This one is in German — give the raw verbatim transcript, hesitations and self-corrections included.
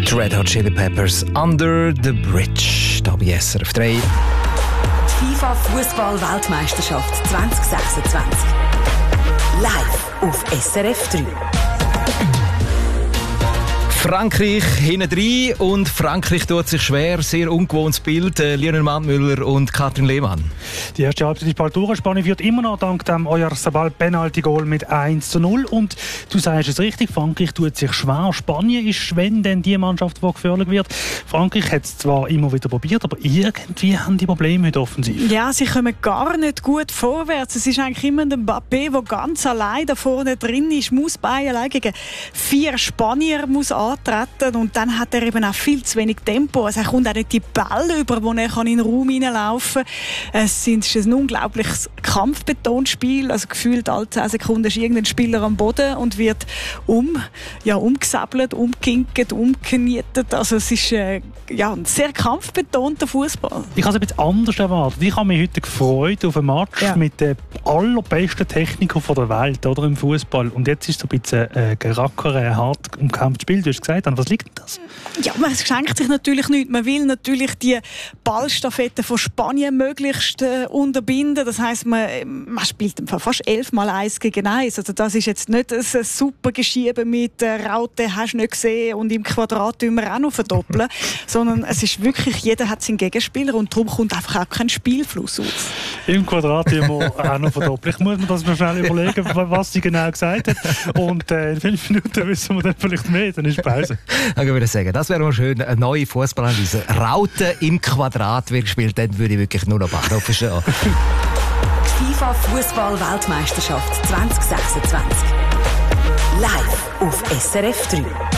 Die Red Hot Chili Peppers «Under the Bridge» hier bei S R F drei. Die FIFA-Fußball-Weltmeisterschaft zwanzig sechsundzwanzig. Live auf S R F drei. Frankreich hinten rein und Frankreich tut sich schwer. Sehr ungewohntes Bild. Äh, Lionel Mattmüller und Katrin Lehmann. Die erste Halbzeit ist bald durch. Spanien führt immer noch dank dem Oyarzabal-Penalty-Goal mit eins zu null. Und du sagst es richtig, Frankreich tut sich schwer. Spanien ist, wenn denn die Mannschaft, die gefährlich wird. Frankreich hat es zwar immer wieder probiert, aber irgendwie haben die Probleme mit offensiv. Ja, sie kommen gar nicht gut vorwärts. Es ist eigentlich immer der Mbappé, der ganz allein da vorne drin ist, muss bei allein gegen vier Spanier muss antreten und dann hat er eben auch viel zu wenig Tempo. Also er kommt auch nicht die Bälle über, wo er in den Raum hineinlaufen kann. Es ist ein unglaubliches kampfbetontes Spiel. Also gefühlt alle zehn Sekunden ist irgendein Spieler am Boden und wird um, ja, umgesäbelt, umgekinkt, umgenietet. Also es ist äh, ja, ein sehr kampfbetonter Fußball. Ich habe es ein bisschen anders erwartet. Ich habe mich heute gefreut auf einen Match ja. mit der allerbesten Techniker der Welt, oder, im Fußball. Und jetzt ist es ein bisschen äh, gerackere, hart umkämpftes Spiel. Du hast gesagt, an was liegt denn das? Ja, man schenkt sich natürlich nichts. Man will natürlich die Ballstaffette von Spanien möglichst äh, unterbinden. Das heisst, man, man spielt fast elfmal eins gegen eins. Also das ist jetzt nicht ein, ein super Geschiebe mit äh, Raute, hast du nicht gesehen, und im Quadrat tun wir auch noch verdoppeln. Sondern es ist wirklich, jeder hat seinen Gegenspieler und darum kommt einfach auch kein Spielfluss aus. Im Quadrat tun wir auch noch verdoppeln. Ich muss mir das noch schnell überlegen, was sie genau gesagt hat. Und äh, in fünf Minuten wissen wir dann vielleicht mehr, dann ist Pause. Dann würde ich sagen, das wäre mal schön, eine neue Fußballanalyse. Raute im Quadrat wird gespielt, dann würde ich wirklich nur noch Bach verstehen. Die FIFA-Fußball-Weltmeisterschaft zwanzig sechsundzwanzig. Live auf S R F drei.